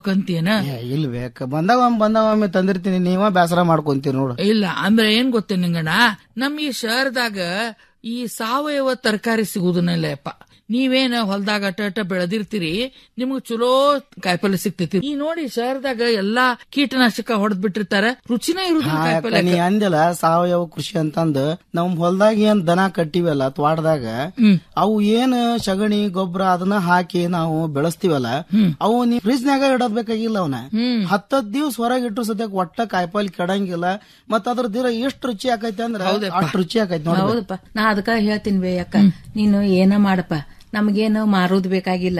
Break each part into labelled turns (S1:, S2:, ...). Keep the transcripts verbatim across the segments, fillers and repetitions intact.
S1: ಕಂತೀನ
S2: ಇಲ್ವೇ ಬಂದಾಗ ಬಂದವೊಮ್ಮೆ ತಂದಿರ್ತೀನಿ, ನೀವ ಬೇಸರ ಮಾಡ್ಕೊಂತೀರಿ ನೋಡು.
S1: ಇಲ್ಲ ಅಂದ್ರೆ ಏನ್ ಗೊತ್ತೇ ನಿಂಗಣ್ಣ, ನಮ್ ಈ ಶಹರದಾಗ ಈ ಸಾವಯವ ತರಕಾರಿ ಸಿಗುದನ್ನಲ್ಲಪ್ಪ. ನೀವೇನ ಹೊಲದಾಗ ಅಟ ಅಟ ಬೆಳೆದಿರ್ತೀರಿ, ನಿಮ್ಗ್ ಚಲೋ ಕಾಯಿಪಲ್ಲೆ ಸಿಗ್ತೈತಿ. ಈ ನೋಡಿ ಶಹರದಾಗ ಎಲ್ಲಾ ಕೀಟನಾಶಕ ಹೊಡೆದ್ ಬಿಟ್ಟಿರ್ತಾರ, ರುಚಿನೇ ಇರುದಿಲ್ಲ ಕಾಯಿಪಲ್ಲೆ.
S2: ನೀ ಅಂದಿಲ್ಲ ಸಾವಯವ ಕೃಷಿ ಅಂತಂದು ನಮ್ ಹೊಲದಾಗ ಏನ್ ದನ ಕಟ್ಟಿವಲ್ಲ ತ್ವಾಟದಾಗ, ಅವು ಏನ್ ಸಗಣಿ ಗೊಬ್ಬರ ಅದನ್ನ ಹಾಕಿ ನಾವು ಬೆಳೆಸ್ತೀವಲ್ಲ, ಅವು ನೀ ಫ್ರಿಜ್ ನಾಗ ಇಡಬೇಕಾಗಿಲ್ಲ. ಅವನ ಹತ್ತತ್ ದಿವ್ಸ ಹೊರಗೆ ಇಟ್ಟು ಸದ್ಯಕ್ ಒಟ್ಟ ಕಾಯಿಪಲ್ಲೆ ಕೆಡಂಗಿಲ್ಲ. ಮತ್ತ ಅದ್ರ ದಿನ ಎಷ್ಟು ರುಚಿ ಆಕೈತಿ ಅಂದ್ರ ಅಷ್ಟು ರುಚಿ ಆಕೈತಿ ನೋಡಿ.
S3: ಹೌದಪ್ಪ, ನಾ ಅದಕ್ಕ ಹೇಳ್ತೀನಿ ಬೇ ಅಕ್ಕ, ನೀನು ಏನ ಮಾಡಪ್ಪ, ನಮಗೇನು ಮಾರೋದ್ ಬೇಕಾಗಿಲ್ಲ.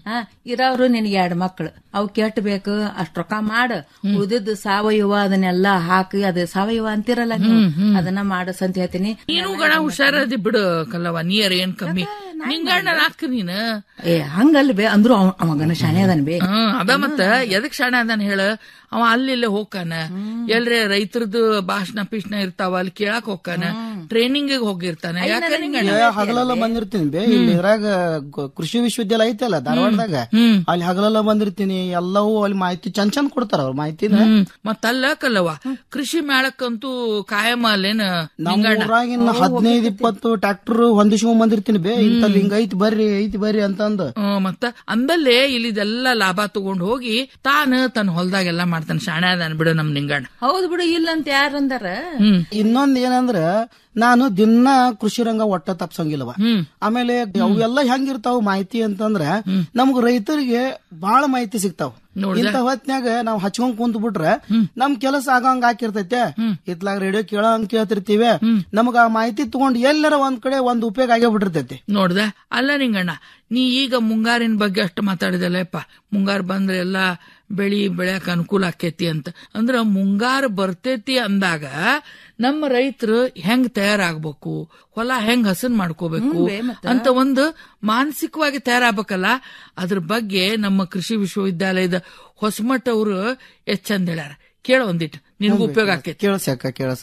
S3: ಇರೋರು ನಿನಗೆ ಎರಡು ಮಕ್ಳು, ಅವು ಕೆಟ್ಟ ಬೇಕು, ಅಷ್ಟ್ ರೊಕ್ಕ ಮಾಡ, ಉಳಿದಿದ್ದು ಸಾವಯವ ಅದನ್ನೆಲ್ಲಾ ಹಾಕಿ, ಅದ ಸಾವಯವ ಅಂತಿರಲ್ಲ ನೀವು, ಅದನ್ನ ಮಾಡಸ್ ಅಂತ ಹೇಳ್ತೀನಿ.
S1: ನೀನು ಗಣ ಹುಷಾರದಿ ಬಿಡು ಕಲ್ಲವ, ನೀರ್ ಏನ್ ಕಮ್ಮಿ ನಿಂಗಣ್ಣ ಹಾಕ ನೀನ್.
S3: ಏ ಹಂಗಲ್ ಬೇ, ಅಂದ್ರು ಅವಾಗನ ಶಾಣೆ ಅದನ್ ಬೇ.
S1: ಅದ ಮತ್ತ ಎದಕ್ ಶಾಣೆ ಅದನ್ ಹೇಳ, ಅವ ಅಲ್ಲಿ ಹೋಗ್ಕಾನ, ಎಲ್ರೆ ರೈತರದ್ದು ಭಾಷಣ ಪೀಷ್ಣ ಇರ್ತಾವ ಅಲ್ಲಿ ಕೇಳಕ್ ಹೋಗ್ಕಾನ, ಟ್ರೈನಿಂಗ್ ಹೋಗಿರ್ತಾನೆ.
S2: ಹಗಲೆಲ್ಲ ಬಂದಿರ್ತೀನಿ ಬೇ, ಇಲ್ಲಿ ಇದ್ರಾಗ ಕೃಷಿ ವಿಶ್ವವಿದ್ಯಾಲಯ ಐತಲ್ಲ ಧಾರವಾಡದಾಗ, ಅಲ್ಲಿ ಹಗಲೆಲ್ಲ ಬಂದಿರ್ತೀನಿ. ಎಲ್ಲವೂ ಅಲ್ಲಿ ಮಾಹಿತಿ ಚಂದ ಚಂದ ಕೊಡ್ತಾರ ಅವ್ರ ಮಾಹಿತಿನ.
S1: ಮತ್ತಲ್ಲ ಕಲ್ಲವ, ಕೃಷಿ ಮೇಳಕ್ಕಂತೂ ಕಾಯಂ ಅಲ್ಲೇನ
S2: ನಮ್ಮೂರಾಗಿನ ಹದಿನೈದು ಇಪ್ಪತ್ತು ಟ್ರಾಕ್ಟರ್ ಹೊಂದಿಸ್ಕೊಂಡ್ ಬಂದಿರ್ತೀನಿ ಬೇ, ಇಂತ ಹಿಂಗ ಐತಿ ಬರ್ರಿ ಐತಿ ಬರ್ರಿ ಅಂತಂದ.
S1: ಮತ್ತ ಅಂದಲ್ಲೇ ಇಲ್ಲಿದೆಲ್ಲ ಲಾಭ ತಗೊಂಡ್ ಹೋಗಿ ತಾನು ತನ್ನ ಹೊಲದಾಗೆಲ್ಲ ಮಾಡ್ತಾನೆ. ಶಾಣೆ ಅದಾನ ಬಿಡು ನಮ್ ನಿಂಗಣ್ಣ.
S3: ಹೌದು ಬಿಡು, ಇಲ್ಲ ಅಂತ ಯಾರಂದಾರ.
S2: ಇನ್ನೊಂದ್ ಏನಂದ್ರ, ನಾನು ದಿನ ಕೃಷಿ ರಂಗ ಒಟ್ಟ ತಪ್ಸಂಗಿಲ್ಲವ. ಆಮೇಲೆ ಅವೆಲ್ಲ ಹೆಂಗಿರ್ತಾವ ಮಾಹಿತಿ ಅಂತಂದ್ರ, ನಮ್ಗ ರೈತರಿಗೆ ಬಾಳ ಮಾಹಿತಿ ಸಿಗ್ತಾವ. ಇಂತ ಹೊತ್ನ್ಯಾಗ ನಾವ್ ಹಚ್ಕೊಂಡ್ ಕುಂತ್ ಬಿಟ್ರೆ ನಮ್ ಕೆಲಸ ಆಗಂಗ ಹಾಕಿರ್ತೈತೆ. ಇತ್ಲಾಗ ರೇಡಿಯೋ ಕೇಳೋ ಹಂಗ ಕೇಳ್ತಿರ್ತೀವಿ, ನಮಗ ಆ ಮಾಹಿತಿ ತಗೊಂಡ್ ಎಲ್ಲರ ಒಂದ್ ಕಡೆ ಒಂದ್ ಉಪಯೋಗ ಆಗೇ ಬಿಟ್ಟಿರ್ತೈತಿ.
S1: ನೋಡ್ದ ಅಲ್ಲ ನಿಂಗಣ್ಣ, ನೀ ಈಗ ಮುಂಗಾರಿನ ಬಗ್ಗೆ ಅಷ್ಟು ಮಾತಾಡಿದಲ್ಲಪ್ಪ, ಮುಂಗಾರು ಬಂದ್ರೆ ಎಲ್ಲಾ ಬೆಳಿ ಬೆಳ್ಯಾಕ ಅನುಕೂಲ ಆಕೇತಿ ಅಂತ. ಅಂದ್ರ ಮುಂಗಾರು ಬರ್ತೈತಿ ಅಂದಾಗ ನಮ್ಮ ರೈತರು ಹೆಂಗ್ ತಯಾರಾಗ್ಬೇಕು, ಹೊಲ ಹೆಂಗ್ ಹಸನ್ ಮಾಡ್ಕೋಬೇಕು ಅಂತ ಒಂದು ಮಾನಸಿಕವಾಗಿ ತಯಾರಾಗಬೇಕಲ್ಲ. ಅದ್ರ ಬಗ್ಗೆ ನಮ್ಮ ಕೃಷಿ ವಿಶ್ವವಿದ್ಯಾಲಯದ ಹೊಸಮಠ ಅವರು ಎಷ್ಟ್ ಚಂದ ಹೇಳ್ಯಾರ, ಕೇಳ ಒಂದಿಟ್ಟು, ನಿನ್ಗೂ ಉಪಯೋಗ ಆಕೇತಿ.
S2: ಕೇಳಸ ಕೇಳಸ.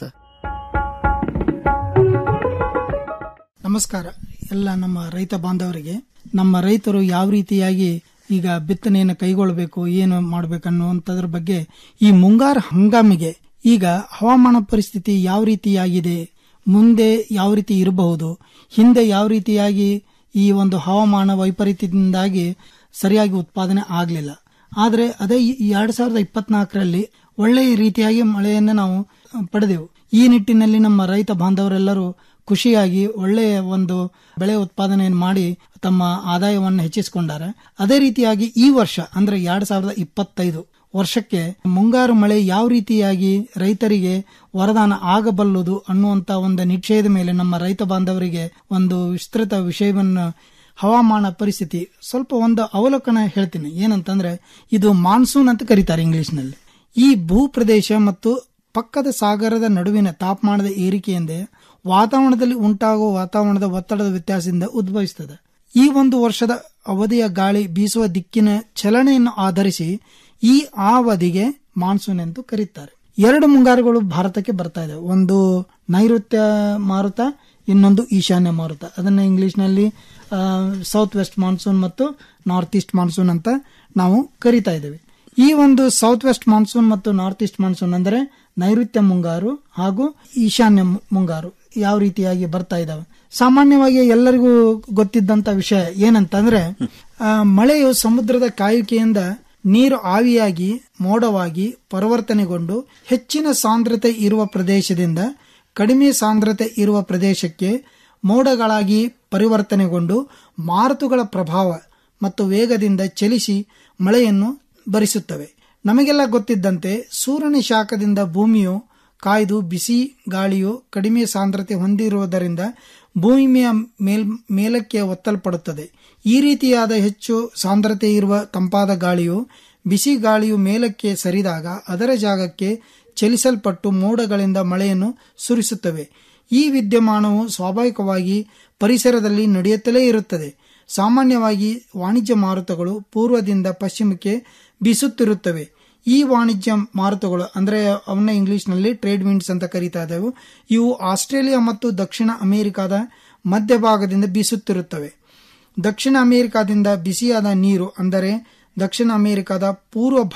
S4: ನಮಸ್ಕಾರ ಎಲ್ಲ ನಮ್ಮ ರೈತ ಬಾಂಧವರಿಗೆ. ನಮ್ಮ ರೈತರು ಯಾವ ರೀತಿಯಾಗಿ ಈಗ ಬಿತ್ತನೆಯನ್ನು ಕೈಗೊಳ್ಳಬೇಕು, ಏನು ಮಾಡಬೇಕನ್ನುವಂಥದ್ರ ಬಗ್ಗೆ, ಈ ಮುಂಗಾರು ಹಂಗಾಮಿಗೆ ಈಗ ಹವಾಮಾನ ಪರಿಸ್ಥಿತಿ ಯಾವ ರೀತಿಯಾಗಿದೆ, ಮುಂದೆ ಯಾವ ರೀತಿ ಇರಬಹುದು, ಹಿಂದೆ ಯಾವ ರೀತಿಯಾಗಿ ಈ ಒಂದು ಹವಾಮಾನ ವೈಪರೀತ್ಯದಿಂದಾಗಿ ಸರಿಯಾಗಿ ಉತ್ಪಾದನೆ ಆಗಲಿಲ್ಲ. ಆದರೆ ಅದೇ ಎರಡ್ ಸಾವಿರದ ಇಪ್ಪತ್ನಾಲ್ಕರಲ್ಲಿ ಒಳ್ಳೆಯ ರೀತಿಯಾಗಿ ಮಳೆಯನ್ನು ನಾವು ಪಡೆದೆವು. ಈ ನಿಟ್ಟಿನಲ್ಲಿ ನಮ್ಮ ರೈತ ಬಾಂಧವರೆಲ್ಲರೂ ಖುಷಿಯಾಗಿ ಒಳ್ಳೆಯ ಒಂದು ಬೆಳೆ ಉತ್ಪಾದನೆಯನ್ನು ಮಾಡಿ ತಮ್ಮ ಆದಾಯವನ್ನು ಹೆಚ್ಚಿಸಿಕೊಂಡಾರೆ. ಅದೇ ರೀತಿಯಾಗಿ ಈ ವರ್ಷ ಅಂದ್ರೆ ಎರಡ್ ಸಾವಿರದ ಇಪ್ಪತ್ತೈದು ವರ್ಷಕ್ಕೆ ಮುಂಗಾರು ಮಳೆ ಯಾವ ರೀತಿಯಾಗಿ ರೈತರಿಗೆ ವರದಾನ ಆಗಬಲ್ಲದು ಅನ್ನುವಂತ ಒಂದು ನಿಶ್ಚಯದ ಮೇಲೆ ನಮ್ಮ ರೈತ ಬಾಂಧವರಿಗೆ ಒಂದು ವಿಸ್ತೃತ ವಿಷಯವನ್ನು, ಹವಾಮಾನ ಪರಿಸ್ಥಿತಿ ಸ್ವಲ್ಪ ಒಂದು ಅವಲೋಕನ ಹೇಳ್ತೀನಿ. ಏನಂತಂದ್ರೆ, ಇದು ಮಾನ್ಸೂನ್ ಅಂತ ಕರೀತಾರೆ ಇಂಗ್ಲಿಷ್ನಲ್ಲಿ. ಈ ಭೂ ಪ್ರದೇಶ ಮತ್ತು ಪಕ್ಕದ ಸಾಗರದ ನಡುವಿನ ತಾಪಮಾನದ ಏರಿಕೆಯಿಂದ ವಾತಾವರಣದಲ್ಲಿ ಉಂಟಾಗುವ ವಾತಾವರಣದ ಒತ್ತಡದ ವ್ಯತ್ಯಾಸದಿಂದ ಉದ್ಭವಿಸುತ್ತದೆ. ಈ ಒಂದು ವರ್ಷದ ಅವಧಿಯ ಗಾಳಿ ಬೀಸುವ ದಿಕ್ಕಿನ ಚಲನೆಯನ್ನು ಆಧರಿಸಿ ಈ ಅವಧಿಗೆ ಮಾನ್ಸೂನ್ ಎಂದು ಕರೀತಾರೆ. ಎರಡು ಮುಂಗಾರುಗಳು ಭಾರತಕ್ಕೆ ಬರ್ತಾ ಇದೆ. ಒಂದು ನೈಋತ್ಯ ಮಾರುತ, ಇನ್ನೊಂದು ಈಶಾನ್ಯ ಮಾರುತ. ಅದನ್ನ ಇಂಗ್ಲಿಷ್ನಲ್ಲಿ ಸೌತ್ ವೆಸ್ಟ್ ಮಾನ್ಸೂನ್ ಮತ್ತು ನಾರ್ತ್ ಈಸ್ಟ್ ಮಾನ್ಸೂನ್ ಅಂತ ನಾವು ಕರಿತಾ ಇದ್ದೇವೆ. ಈ ಒಂದು ಸೌತ್ ವೆಸ್ಟ್ ಮಾನ್ಸೂನ್ ಮತ್ತು ನಾರ್ತ್ ಈಸ್ಟ್ ಮಾನ್ಸೂನ್ ಅಂದರೆ ನೈಋತ್ಯ ಮುಂಗಾರು ಹಾಗೂ ಈಶಾನ್ಯ ಮುಂಗಾರು ಯಾವ ರೀತಿಯಾಗಿ ಬರ್ತಾ ಇದಾವೆ. ಸಾಮಾನ್ಯವಾಗಿ ಎಲ್ಲರಿಗೂ ಗೊತ್ತಿದ್ದಂತ ವಿಷಯ ಏನಂತಂದ್ರೆ, ಮಳೆಯು ಸಮುದ್ರದ ಕಾಯುವಿಕೆಯಿಂದ ನೀರು ಆವಿಯಾಗಿ ಮೋಡವಾಗಿ ಪರಿವರ್ತನೆಗೊಂಡು ಹೆಚ್ಚಿನ ಸಾಂದ್ರತೆ ಇರುವ ಪ್ರದೇಶದಿಂದ ಕಡಿಮೆ ಸಾಂದ್ರತೆ ಇರುವ ಪ್ರದೇಶಕ್ಕೆ ಮೋಡಗಳಾಗಿ ಪರಿವರ್ತನೆಗೊಂಡು ಮಾರುತಗಳ ಪ್ರಭಾವ ಮತ್ತು ವೇಗದಿಂದ ಚಲಿಸಿ ಮಳೆಯನ್ನು ಬರಿಸುತ್ತವೆ. ನಮಗೆಲ್ಲ ಗೊತ್ತಿದ್ದಂತೆ ಸೂರ್ಯನ ಶಾಖದಿಂದ ಭೂಮಿಯು ಕಾಯ್ದು ಬಿಸಿ ಗಾಳಿಯು ಕಡಿಮೆ ಸಾಂದ್ರತೆ ಹೊಂದಿರುವುದರಿಂದ ಭೂಮಿಯ ಮೇಲ್ ಮೇಲಕ್ಕೆ ಒತ್ತಲ್ಪಡುತ್ತದೆ. ಈ ರೀತಿಯಾದ ಹೆಚ್ಚು ಸಾಂದ್ರತೆ ಇರುವ ತಂಪಾದ ಗಾಳಿಯು ಬಿಸಿ ಗಾಳಿಯು ಮೇಲಕ್ಕೆ ಸರಿದಾಗ ಅದರ ಜಾಗಕ್ಕೆ ಚಲಿಸಲ್ಪಟ್ಟು ಮೋಡಗಳಿಂದ ಮಳೆಯನ್ನು ಸುರಿಸುತ್ತವೆ. ಈ ವಿದ್ಯಮಾನವು ಸ್ವಾಭಾವಿಕವಾಗಿ ಪರಿಸರದಲ್ಲಿ ನಡೆಯುತ್ತಲೇ ಇರುತ್ತದೆ. ಸಾಮಾನ್ಯವಾಗಿ ವಾಣಿಜ್ಯ ಮಾರುತಗಳು ಪೂರ್ವದಿಂದ ಪಶ್ಚಿಮಕ್ಕೆ ಬೀಸುತ್ತಿರುತ್ತವೆ. ಈ ವಾಣಿಜ್ಯ ಮಾರುತಗಳು ಅಂದ್ರೆ ಅವನ್ನ ಇಂಗ್ಲಿಷ್ನಲ್ಲಿ ಟ್ರೇಡ್ ವಿಂಡ್ಸ್ ಅಂತ ಕರೀತಾ ಇದ್ದವು. ಇವು ಆಸ್ಟ್ರೇಲಿಯಾ ಮತ್ತು ದಕ್ಷಿಣ ಅಮೆರಿಕಾದ ಮಧ್ಯಭಾಗದಿಂದ ಬೀಸುತ್ತಿರುತ್ತವೆ. ದಕ್ಷಿಣ ಅಮೆರಿಕಾದಿಂದ ಬಿಸಿಯಾದ ನೀರು ಅಂದರೆ ದಕ್ಷಿಣ ಅಮೆರಿಕದ ಪೂರ್ವ